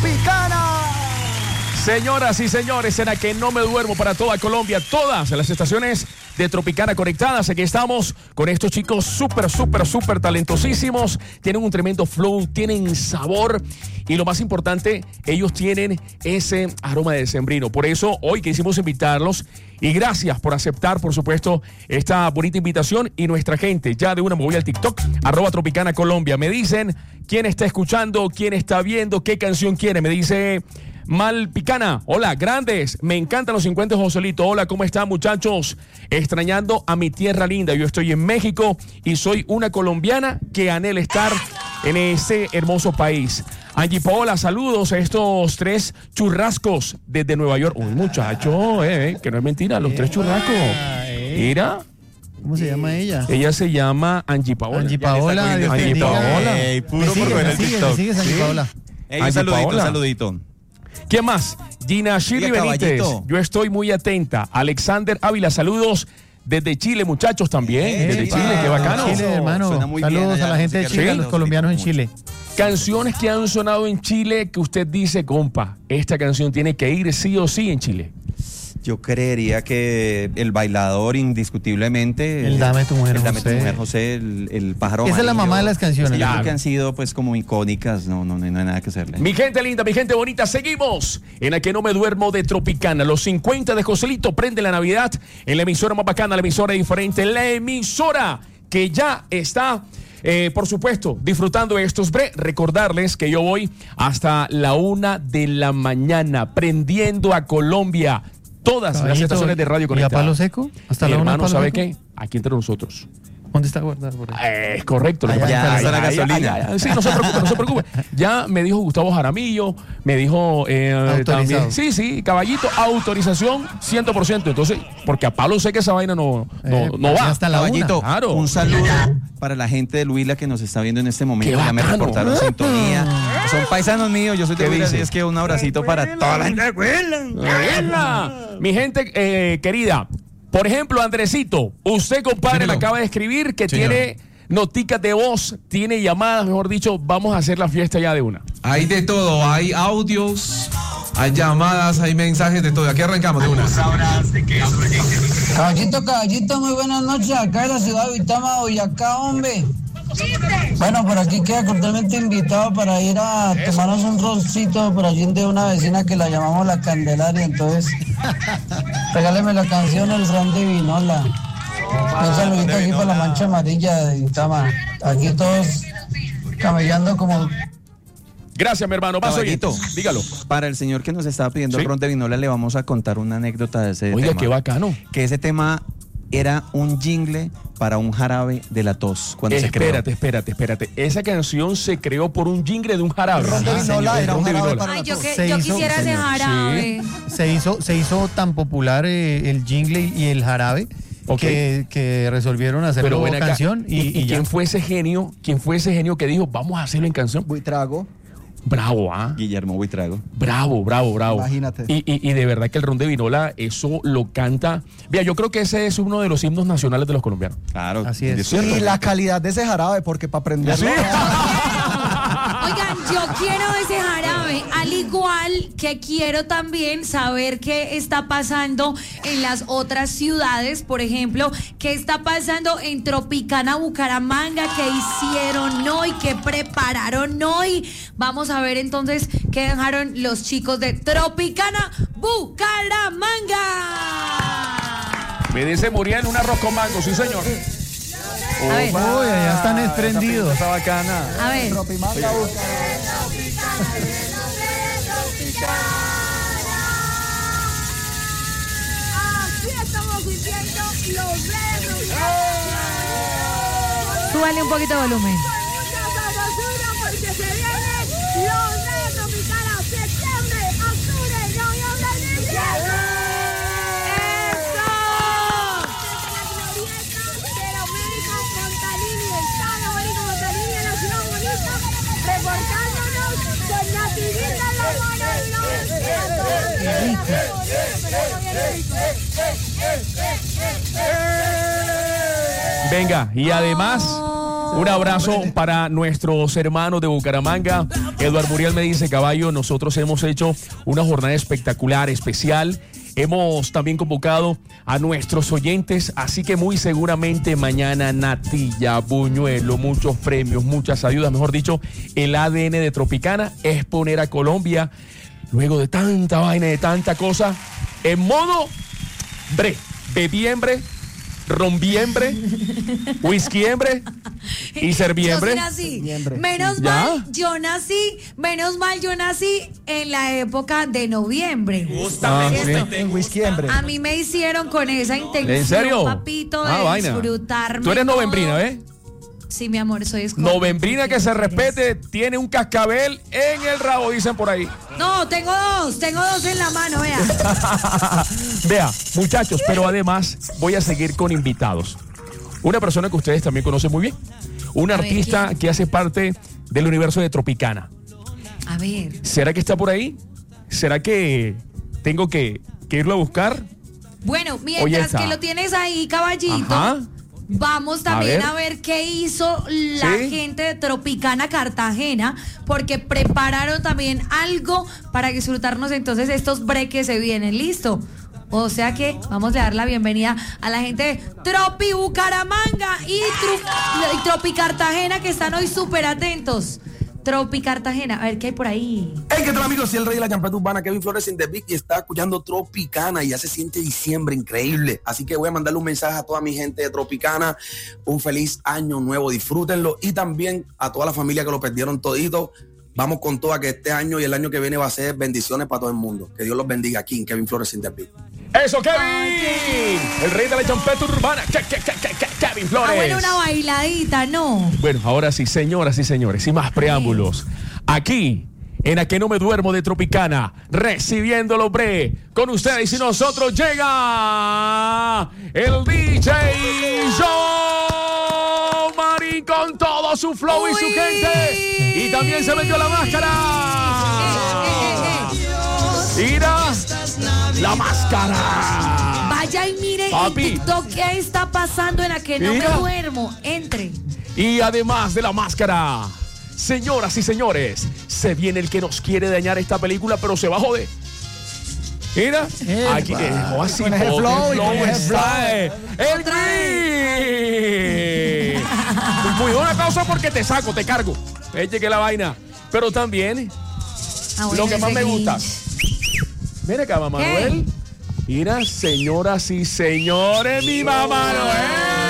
Tropicana. Señoras y señores, en la que no me duermo para toda Colombia, todas las estaciones de Tropicana conectadas. Aquí estamos con estos chicos súper talentosísimos. Tienen un tremendo flow, tienen sabor y lo más importante, ellos tienen ese aroma de decembrino. Por eso hoy quisimos invitarlos y gracias por aceptar, por supuesto, esta bonita invitación. Y nuestra gente, ya de una me voy al TikTok, @Tropicana Colombia. Me dicen quién está escuchando, quién está viendo, qué canción quiere. Me dice Malpicana, hola, grandes, me encantan los 50 Joselito. Hola, ¿cómo están, muchachos? Extrañando a mi tierra linda. Yo estoy en México y soy una colombiana que anhela estar en ese hermoso país. Angie Paola, saludos a estos 3 churrascos desde Nueva York. Un muchacho, que no es mentira, los 3 churrascos. Mira. ¿Cómo se llama ella? Ella se llama Angie Paola. Angie Paola. Angie Paola. Puro por ver el TikTok. Sigues, Angie Paola. Un saludito. ¿Quién más? Gina Shirley Benítez. Yo estoy muy atenta. Alexander Ávila, saludos desde Chile, muchachos, también. Desde Chile, qué bacano. Chile, hermano. Saludos a la gente de Chile, a los colombianos en Chile. Canciones que han sonado en Chile que usted dice, compa, esta canción tiene que ir sí o sí en Chile. Yo creería que El Bailador, indiscutiblemente. El Dame tu Mujer, José, el Pájaro Esa Amarillo. es la mamá de las canciones. Yo creo que han sido pues como icónicas, no hay nada que hacerle. Mi gente linda, mi gente bonita, seguimos en la que no me duermo de Tropicana. Los 50 de Joselito prende la Navidad en la emisora más bacana, la emisora diferente, la emisora que ya está... por supuesto, disfrutando de estos recordarles que yo voy hasta la 1 de la mañana prendiendo a Colombia. Todas las estaciones de radio conectadas. ¿Y a palo seco? ¿Hasta la 1 hermano, ¿sabe seco? qué? Aquí entre nosotros. ¿Dónde está guardado? Es correcto. Ya está la gasolina. Sí, no se preocupe. Ya me dijo Gustavo Jaramillo, me dijo también. Sí, caballito, autorización 100%. Entonces, porque a palo sé que esa vaina no va. Hasta la Caballito, claro. Un saludo para la gente de Huila que nos está viendo en este momento. Qué Ya me bacano. reportaron sintonía. Son paisanos míos, yo soy de Huila, así es que un abracito para toda la gente de Huila. Mi gente querida. Por ejemplo, Andresito, usted, compadre, me acaba de escribir que tiene noticas de voz, tiene llamadas, mejor dicho, vamos a hacer la fiesta ya de una. Hay de todo, hay audios, hay llamadas, hay mensajes de todo. Aquí arrancamos de una. Caballito, muy buenas noches. Acá en la ciudad de Vitama, Boyacá, hombre. Bueno, por aquí queda cordialmente invitado para ir a tomarnos un roncito por allí de una vecina que la llamamos La Candelaria. Entonces, regáleme la canción El Ron de Vinola. Un saludito aquí para la Mancha Amarilla de Vitama. Aquí todos camellando como... Gracias, mi hermano. Más Caballito, oyentes. Dígalo. Para el señor que nos estaba pidiendo el ron de Vinola, le vamos a contar una anécdota de ese tema. Oiga, qué bacano. Que ese tema era un jingle para un jarabe de la tos cuando se creó. Espérate. Esa canción se creó por un jingle de un jarabe. El Ron de Vinola era un jarabe para Ay, la yo tos. quisiera ese jarabe. Se hizo tan popular el jingle y el jarabe que resolvieron hacerlo Pero canción y ¿quién fue ese genio? ¿Quién fue ese genio que dijo, vamos a hacerlo en canción? Buitrago. Bravo, Guillermo Buitrago. Bravo. Imagínate. Y de verdad que el Ron de Vinola, eso lo canta. Mira, yo creo que ese es uno de los himnos nacionales de los colombianos. Claro. Así es. Y la calidad de ese jarabe, porque para aprenderlo... Oigan, yo quiero ese jarabe, al igual que quiero también saber qué está pasando en las otras ciudades, por ejemplo, qué está pasando en Tropicana, Bucaramanga, qué hicieron hoy, qué prepararon hoy. Vamos a ver entonces qué dejaron los chicos de Tropicana, Bucaramanga. Me dice Muriel un arroz con mango, sí señor. A ver. Uy, ya están esprendidos. Está bacana. A ver. Aquí estamos viviendo los verdes. Súbale un poquito de volumen. Mucha sabrosura porque se vienen los de Tropicana, septiembre, octubre, noviembre y diciembre. ¡Eso! De la América Montanini, Estado América Montanini en la ciudad bonita, reportándonos con Nativita la Venga, y además Un abrazo para nuestros hermanos de Bucaramanga. Eduardo Muriel me dice, caballo, nosotros hemos hecho una jornada espectacular, especial. Hemos también convocado a nuestros oyentes, así que muy seguramente mañana natilla, buñuelo, muchos premios, muchas ayudas. Mejor dicho, el ADN de Tropicana es poner a Colombia, luego de tanta vaina, de tanta cosa, en modo bebiembre, rombiembre, whiskyembre y serviembre. Menos mal yo nací en la época de noviembre. En whiskyembre. A mí me hicieron con esa intención, ¿en serio? papito, de disfrutarme. Tú eres todo. novembrina, ¿ves? Sí, mi amor, soy escorpio. Novembrina que se respete, tiene un cascabel en el rabo, dicen por ahí. No, tengo dos en la mano, vea. Vea, muchachos, pero además voy a seguir con invitados. Una persona que ustedes también conocen muy bien. Un artista que hace parte del universo de Tropicana. A ver. ¿Será que está por ahí? ¿Será que tengo que irlo a buscar? Bueno, mientras que lo tienes ahí, caballito. Ajá. Vamos también a ver qué hizo la gente de Tropicana Cartagena, porque prepararon también algo para disfrutarnos entonces estos breaks que se vienen. ¿Listo? O sea que vamos a dar la bienvenida a la gente de Tropi Bucaramanga y Tropi Cartagena, que están hoy súper atentos. Tropi Cartagena, a ver qué hay por ahí. Hey, ¿qué tal, amigos? Soy el rey de la champeta urbana, Kevin Flores in the Beat, y está escuchando Tropicana, y ya se siente diciembre, increíble. Así que voy a mandarle un mensaje a toda mi gente de Tropicana, un feliz año nuevo, disfrútenlo, y también a toda la familia que lo perdieron todito. Vamos con toda, que este año y el año que viene va a ser bendiciones para todo el mundo. Que Dios los bendiga aquí en Kevin Flores in the Beat. ¡Eso, Kevin! El rey de la champeta urbana, Kevin Flores. Ah, bueno, una bailadita, ¿no? Bueno, ahora sí, señoras y señores, sin más preámbulos. Aquí, en A Que No Me Duermo de Tropicana, recibiendo los con ustedes y nosotros llega el DJ John Marín con todo su flow y su gente. Y también se metió la máscara. Mira, la máscara. Vaya y mire en TikTok qué está pasando en A Que No Me Duermo. Entre. Y además de la máscara, señoras y señores, se viene el que nos quiere dañar esta película, pero se va a joder. Mira, aquí así el muy buena causa porque te saco, te cargo. Llegué la vaina. Pero también lo que más me gusta. Mira acá, Mamá Noel. Mira, señoras y señores, mi Mamá Noel.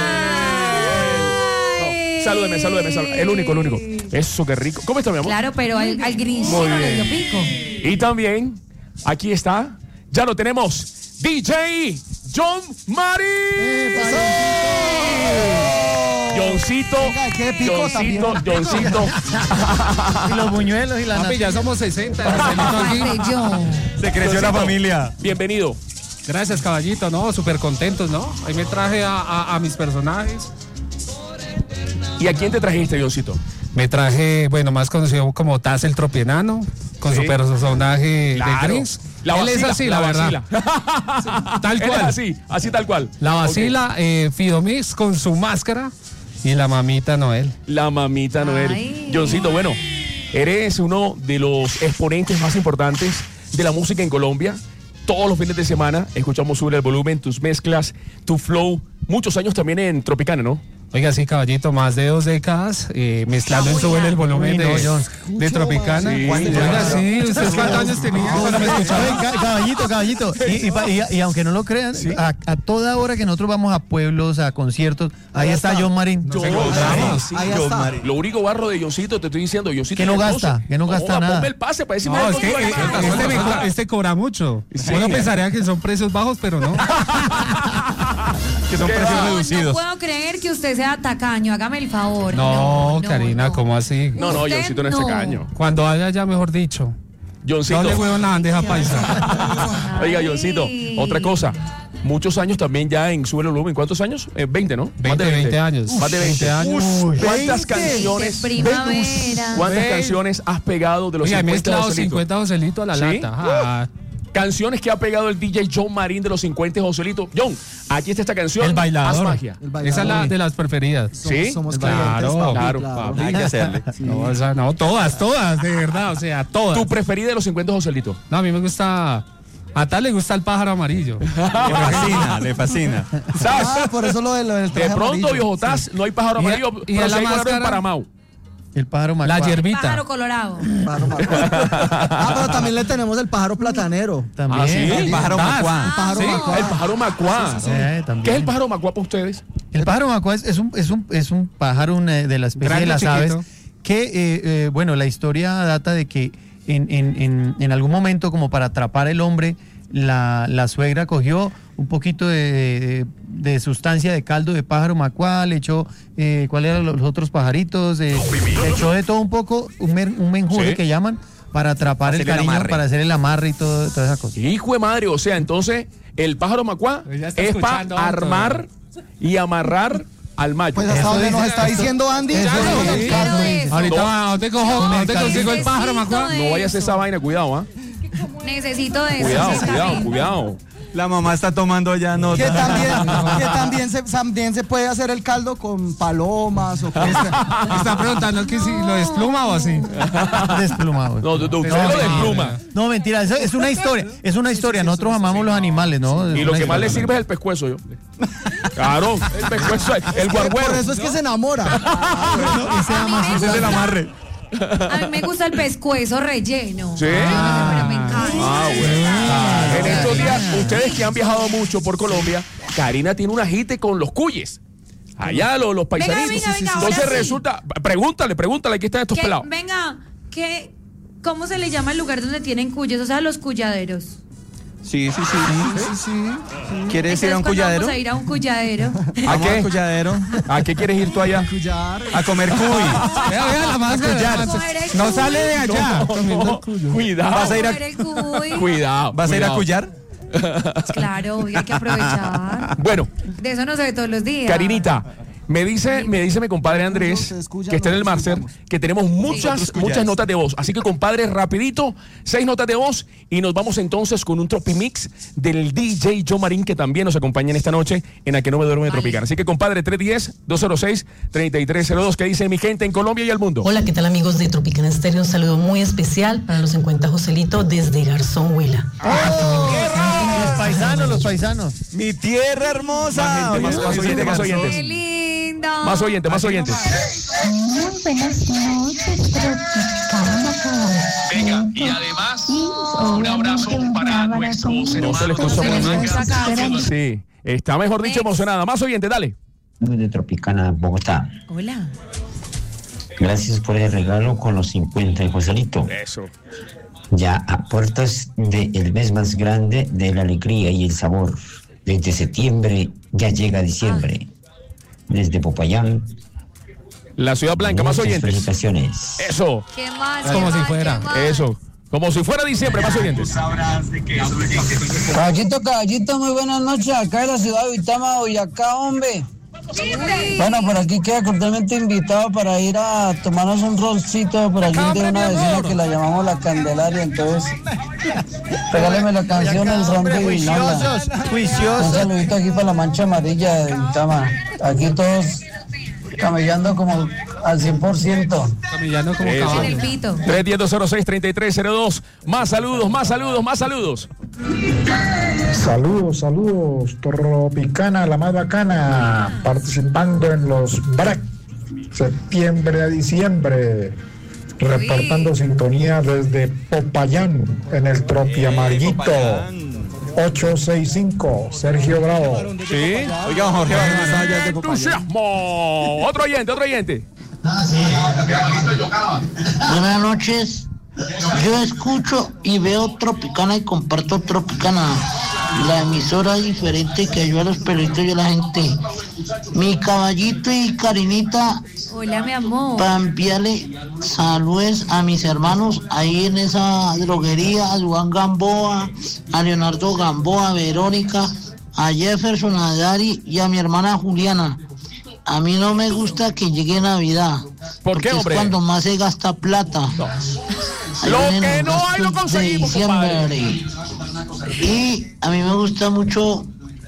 Salúdeme. El único. Eso, qué rico. ¿Cómo está, mi amor? Claro, pero al Grinchito le dio pico. Y también, aquí está, ya lo tenemos, DJ John Marín. Johncito. Y los buñuelos y la papi, ya somos 60. Se creció la familia. Bienvenido. Gracias, caballito, ¿no? Súper contentos, ¿no? Ahí me traje a mis personajes. ¿Y a quién te trajiste, Johncito? Me traje, bueno, más conocido como Taz el Tropienano, con su personaje de Gris. Él es así, la verdad. Tal cual. Así tal cual. La vacila, Fidomix con su máscara y la mamita Noel. La mamita Noel. Johncito, bueno, eres uno de los exponentes más importantes de la música en Colombia. Todos los fines de semana escuchamos Sube el Volumen, tus mezclas, tu flow. Muchos años también en Tropicana, ¿no? Oiga, sí, caballito, más de 2 décadas mezclando en Sube el Volumen de Tropicana. Sí, ¿Ustedes cuántos años tenían cuando me escuchaban? Caballito. Y aunque no lo crean, a toda hora que nosotros vamos a pueblos, a conciertos, ahí está John Marín. Ahí está. Lo único barro de Johncito, te estoy diciendo, Johncito. Que no gasta nada. Ponme el pase para decirme. No, es que este cobra mucho. Uno pensaría que son precios bajos, pero no. Que son precios reducidos. No puedo creer que usted sea tacaño, hágame el favor. No, Karina, ¿cómo así? No, Johncito no es tacaño. Cuando haya ya, mejor dicho. Johncito. No le huevo en la bandeja paisa. Oiga, Johncito, otra cosa. Muchos años también ya en Sube el Volumen. ¿Cuántos años? 20, ¿no? 20 años. Más de 20 años. ¿Cuántas canciones? Primavera. ¿Cuántas canciones has pegado de los 50 mezclado 50 Joselito a la lata? canciones que ha pegado el DJ John Marín de los 50, Joselito. John, aquí está esta canción. El bailador. Haz magia. Esa es la de las preferidas. ¿Sí? Somos Claro, claro. Nada que hacerle. No, o sea, no, todas, de verdad, o sea, todas. ¿Tu preferida de los 50, Joselito? No, a mí me gusta. A tal le gusta el pájaro amarillo. Le fascina. Ah, por eso lo del De traje pronto, amarillo. viejo Taz, no hay pájaro amarillo, y pero en sí la hay color en máscara. Paramau. El pájaro macuá. La hierbita. Pájaro colorado. Pero también le tenemos el pájaro platanero. También. Ah, ¿sí? El pájaro macuá. Pájaro Sí, macuá. el pájaro macuá. También. ¿Qué es el pájaro macuá para ustedes? El pájaro macuá es un pájaro de la especie Grande, de las chiquito. aves que, bueno, la historia data de que en algún momento, como para atrapar el hombre, la suegra cogió un poquito de sustancia de caldo de pájaro macuá, le echó, ¿cuáles eran los otros pajaritos? Le echó de todo un poco, un menjure Sí. que llaman, para atrapar el Hacer el cariño, amarre. para hacer el amarre y toda esa cosa. Hijo de madre, o sea, entonces el pájaro macuá Ya está es para escuchando, armar y amarrar al macho. Pues hasta Eso donde dice- nos está eso- diciendo Andy. eso eso dice- es el caso. Eso. Ahorita, ¿dónde consigo el pájaro macuá? No vayas a hacer esa vaina, cuidado, ¿ah? Necesito de eso. Cuidado, sí, cuidado, también. cuidado. La mamá está tomando ya Que nota. también se puede hacer el caldo con palomas o con Está preguntando que si lo despluma o así. Desplumado. No, usted lo despluma. No, mentira, eso es una historia. Es una historia. Nosotros amamos los animales, ¿no? Es Y lo una que más le historia. sirve es el pescuezo, yo. Claro, el pescuezo, el guarguero. Por eso es que se enamora. Ese es el amarre. A mí me gusta el pescuezo relleno. ¿Sí? Pero me encanta. Ah, bueno. En estos días, ustedes que han viajado mucho por Colombia, Karina tiene un agite con los cuyes. Allá los paisanitos. venga, Entonces ahora sí. resulta, pregúntale, aquí están estos ¿Qué? pelados. Venga, ¿cómo se le llama el lugar donde tienen cuyes? O sea, los cuyaderos. Sí. ¿Quieres ir a un Entonces, ¿cuándo cuyadero? Vamos a ir a un cuyadero. ¿A Vamos qué? al cuyadero. ¿A qué quieres ir tú allá? A comer cuy. Vea la máscara. Comer el No cuy. sale de allá. No, cuidado. ¿Vas a ir Comer el cuy. Cuidado. ¿Vas a ir a cuidado. cuyar? Claro, hay que aprovechar. Bueno, De eso no se ve todos los días. Karinita, me dice mi compadre Andrés, que está en el máster, que tenemos muchas notas de voz. Así que, compadre, rapidito, 6 notas de voz y nos vamos entonces con un Tropimix del DJ John Marín, que también nos acompaña en esta noche en la que no me duermo de Tropicana. Así que, compadre, 310-206-3302, que dice mi gente en Colombia y el mundo. Hola, ¿qué tal, amigos de Tropicana Estéreo? Un saludo muy especial para los 50 Joselito desde Garzón, Huila. Los paisanos. Mi tierra hermosa. Más oyentes, más ¡Qué oyentes. lindo! Más oyentes, más oyentes. Muy buenas noches, Tropicana. Venga, y además, un abrazo para nuestros hermanos. Se le escucha muy bien. Sí, está mejor dicho emocionada. Más oyentes, dale. De Tropicana, Bogotá. Hola. Gracias por el regalo con los 50, Joselito. Eso. Ya a puertas del mes más grande de la alegría y el sabor. Desde septiembre ya llega diciembre. Desde Popayán. La Ciudad Blanca, más muchas oyentes. felicitaciones. Eso. ¿Qué más? Como qué si más, fuera. qué más? Eso. Como si fuera diciembre, más oyentes. Caballito, muy buenas noches. Acá en la ciudad de Vitama, Boyacá, hombre. Bueno, por aquí queda cordialmente invitado para ir a tomarnos un rolcito por allí de una vecina que la llamamos La Candelaria. Entonces, regáleme la canción El Ron de Vinala. Un saludito aquí para la Mancha Amarilla de Vitama. Aquí todos camellando como al 100%. Camillando como Eso. En el caballo. pito. 310-206-3302. Más saludos, más saludos, más saludos. Saludos, Tropicana, la más bacana, participando en los BRAC, septiembre a diciembre, reportando sintonía desde Popayán, en el Tropiamarguito, 865, Sergio Bravo. Sí. Oiga, Jorge, Entusiasmo. Otro oyente. Buenas noches. Yo escucho y veo Tropicana y comparto Tropicana, la emisora diferente que ayuda a los perritos y a la gente. Mi caballito y Karinita, Hola, mi amor. para enviarle saludos a mis hermanos ahí en esa droguería, a Juan Gamboa, a Leonardo Gamboa, a Verónica, a Jefferson, a Dari y a mi hermana Juliana. A mí no me gusta que llegue Navidad. ¿Por qué, porque hombre? es cuando más se gasta plata. Ahí Lo vienen que los no hay lo gastos de conseguimos, diciembre. Y a mí me gusta mucho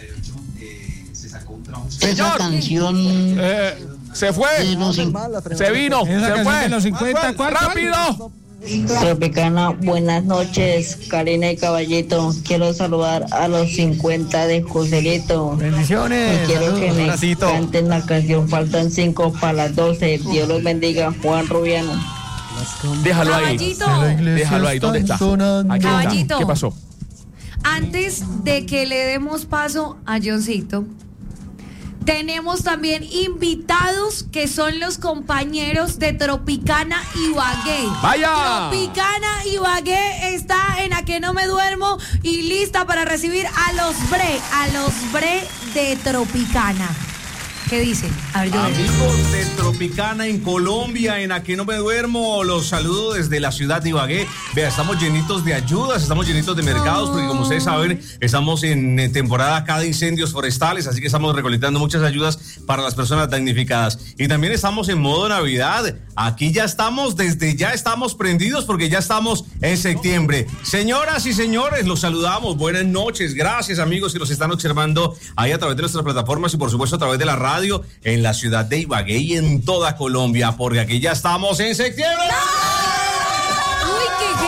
esa canción. Se fue. Se vino. Se fue. De los 50, ¿cuál? ¡Rápido! Tropicana, buenas noches, Karina y Caballito. Quiero saludar a los 50 de Joselito. Bendiciones. Y quiero que me canten la canción Faltan 5 para las 12. Dios los bendiga, Juan Rubiano. Déjalo ahí. Déjalo ahí. ¿Dónde está? Aquí Caballito. está. ¿Qué pasó? Antes de que le demos paso a Johncito, tenemos también invitados que son los compañeros de Tropicana Ibagué. ¡Vaya! Tropicana Ibagué está en A Que No Me Duermo y lista para recibir a los Bre de Tropicana. ¿Qué dicen? A ver, yo amigos de Tropicana en Colombia, en A Que No Me Duermo, los saludo desde la ciudad de Ibagué. Vea, estamos llenitos de ayudas, estamos llenitos de mercados, porque como ustedes saben, estamos en temporada acá de incendios forestales, así que estamos recolectando muchas ayudas para las personas damnificadas. Y también estamos en modo Navidad. Aquí ya estamos, desde ya estamos prendidos porque ya estamos en septiembre. Señoras y señores, los saludamos. Buenas noches. Gracias, amigos, que nos están observando ahí a través de nuestras plataformas y por supuesto a través de la radio en la ciudad de Ibagué y en toda Colombia, porque aquí ya estamos en septiembre. ¡Uy,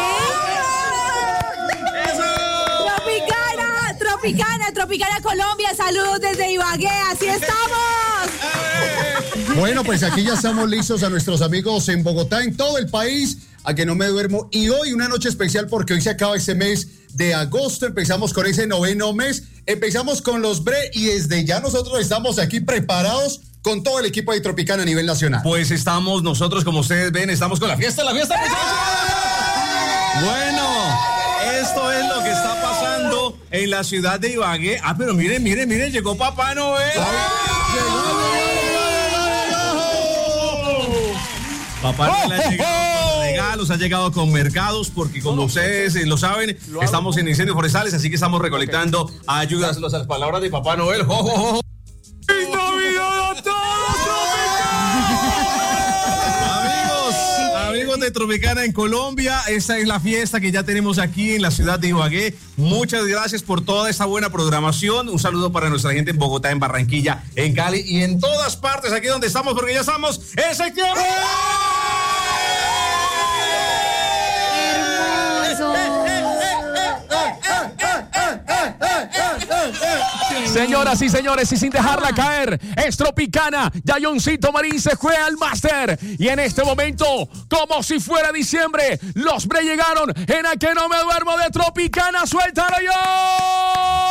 qué! Tropicana Colombia, saludos desde Ibagué, así estamos. Bueno, pues aquí ya estamos listos a nuestros amigos en Bogotá, en todo el país, A Que No Me Duermo. Y hoy una noche especial porque hoy se acaba este mes de agosto, empezamos con ese 9º mes, empezamos con los Bre y desde ya nosotros estamos aquí preparados con todo el equipo de Tropicana a nivel nacional. Pues estamos nosotros, como ustedes ven, estamos con la fiesta. Bueno, esto es lo que está pasando en la ciudad de Ibagué. Ah, pero miren, llegó Papá Noel. Papá Noel ha llegado con regalos, ha llegado con mercados, porque como ustedes lo saben, estamos en incendios forestales, así que estamos recolectando ayudas. Las palabras de Papá Noel. ¡Jo, jo, jo! Amigos de Tropicana en Colombia, esta es la fiesta que ya tenemos aquí en la ciudad de Ibagué. Muchas gracias por toda esta buena programación. Un saludo para nuestra gente en Bogotá, en Barranquilla, en Cali y en todas partes aquí donde estamos, porque ya estamos en septiembre. Señoras y señores, y sin dejarla caer, es Tropicana. Ya Johncito Marín se fue al máster. Y en este momento, como si fuera diciembre, los Bre llegaron en A Que No Me Duermo de Tropicana. ¡Suéltalo yo!